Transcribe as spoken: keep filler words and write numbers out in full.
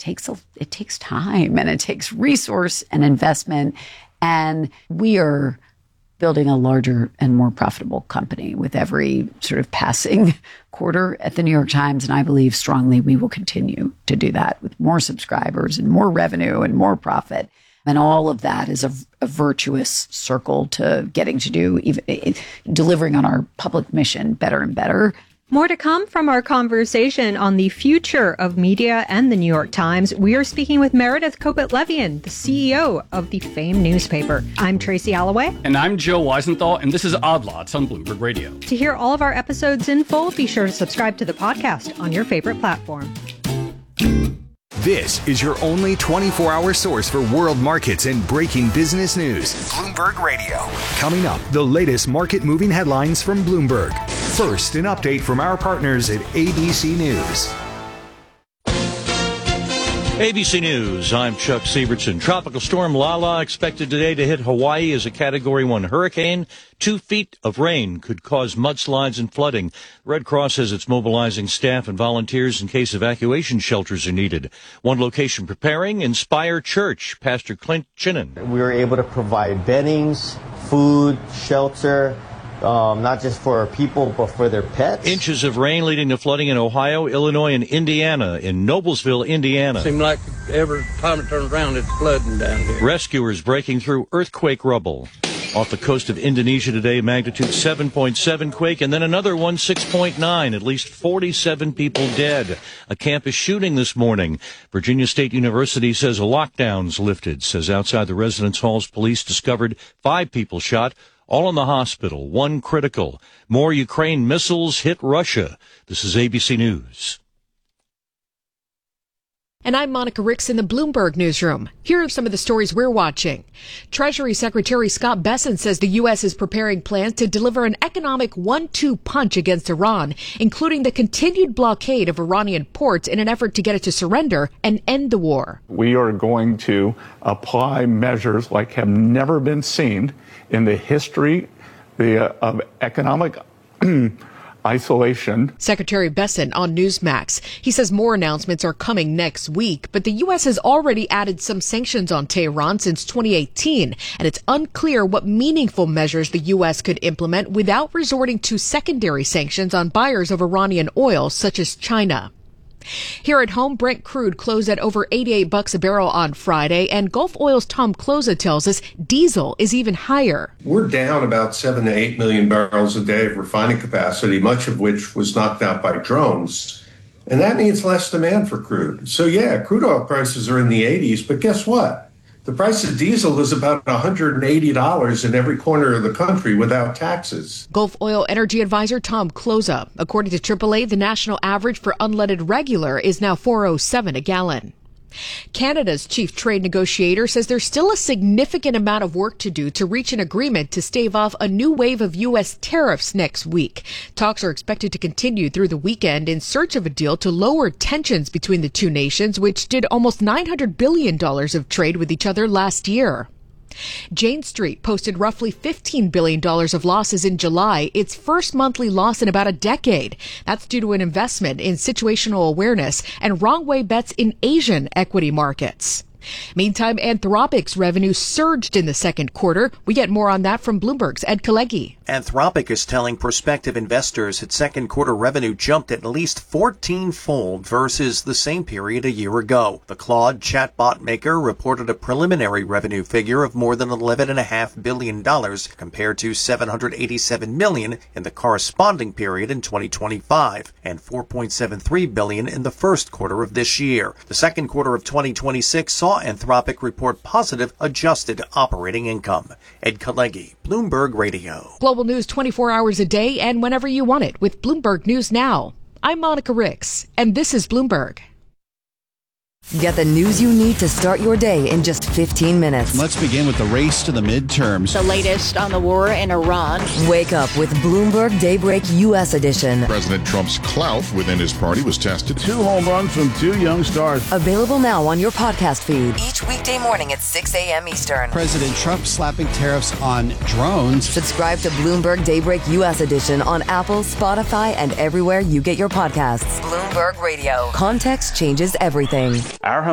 takes a, it takes time and it takes resource and investment. And we are building a larger and more profitable company with every sort of passing quarter at the New York Times. And I believe strongly we will continue to do that with more subscribers and more revenue and more profit. And all of that is a, a virtuous circle to getting to do, even delivering on our public mission better and better. More to come from our conversation on the future of media and the New York Times. We are speaking with Meredith Kopit Levien, the C E O of the famed newspaper. I'm Tracy Alloway. And I'm Joe Weisenthal, and this is Odd Lots on Bloomberg Radio. To hear all of our episodes in full, be sure to subscribe to the podcast on your favorite platform. This is your only twenty-four hour source for world markets and breaking business news. Bloomberg Radio. Coming up, the latest market-moving headlines from Bloomberg. First, an update from our partners at A B C News. A B C News, I'm Chuck Sievertson. Tropical storm Lala expected today to hit Hawaii as a Category one hurricane. Two feet of rain could cause mudslides and flooding. Red Cross says it's mobilizing staff and volunteers in case evacuation shelters are needed. One location preparing, Inspire Church. Pastor Clint Chinnan. We were able to provide beddings, food, shelter, Um, not just for our people, but for their pets. Inches of rain leading to flooding in Ohio, Illinois, and Indiana. In Noblesville, Indiana. Seems like every time it turns around, it's flooding down here. Rescuers breaking through earthquake rubble. Off the coast of Indonesia today, magnitude seven point seven quake, and then another one, six point nine. At least forty-seven people dead. A campus shooting this morning. Virginia State University says a lockdown's lifted. Says outside the residence halls, police discovered five people shot. All in the hospital, one critical. More Ukraine missiles hit Russia. This is A B C News. And I'm Monica Ricks in the Bloomberg newsroom. Here are some of the stories we're watching. Treasury Secretary Scott Bessent says the U S is preparing plans to deliver an economic one two punch against Iran, including the continued blockade of Iranian ports in an effort to get it to surrender and end the war. We are going to apply measures like have never been seen in the history the, uh, of economic isolation. Secretary Bessent on Newsmax. He says more announcements are coming next week, but the U S has already added some sanctions on Tehran since twenty eighteen, and it's unclear what meaningful measures the U S could implement without resorting to secondary sanctions on buyers of Iranian oil, such as China. Here at home, Brent crude closed at over eighty-eight bucks a barrel on Friday, and Gulf Oil's Tom Closa tells us diesel is even higher. We're down about seven to eight million barrels a day of refining capacity, much of which was knocked out by drones. And that means less demand for crude. So yeah, crude oil prices are in the eighties, but guess what? The price of diesel is about one hundred eighty dollars in every corner of the country without taxes. Gulf Oil Energy Advisor Tom Closa. According to triple A, the national average for unleaded regular is now four oh seven a gallon. Canada's chief trade negotiator says there's still a significant amount of work to do to reach an agreement to stave off a new wave of U S tariffs next week. Talks are expected to continue through the weekend in search of a deal to lower tensions between the two nations, which did almost nine hundred billion dollars of trade with each other last year. Jane Street posted roughly fifteen billion dollars of losses in July, its first monthly loss in about a decade. That's due to an investment in situational awareness and wrong way bets in Asian equity markets. Meantime, Anthropic's revenue surged in the second quarter. We get more on that from Bloomberg's Ed Kalegi. Anthropic is telling prospective investors its second quarter revenue jumped at least fourteen-fold versus the same period a year ago. The Claude chatbot maker reported a preliminary revenue figure of more than eleven point five billion dollars compared to seven hundred eighty-seven million dollars in the corresponding period in twenty twenty-five and four point seven three billion dollars in the first quarter of this year. The second quarter of twenty twenty-six saw Anthropic report positive adjusted operating income. Ed Kalegi, Bloomberg Radio. Global news twenty-four hours a day and whenever you want it with Bloomberg News Now. I'm Monica Ricks, and this is Bloomberg. Get the news you need to start your day in just fifteen minutes. Let's begin with the race to the midterms. The latest on the war in Iran. Wake up with Bloomberg Daybreak U S Edition. President Trump's clout within his party was tested. Two home runs from two young stars. Available now on your podcast feed. Each weekday morning at six a.m. Eastern. President Trump slapping tariffs on drones. Subscribe to Bloomberg Daybreak U S Edition on Apple, Spotify, and everywhere you get your podcasts. Bloomberg Radio. Context changes everything. Our home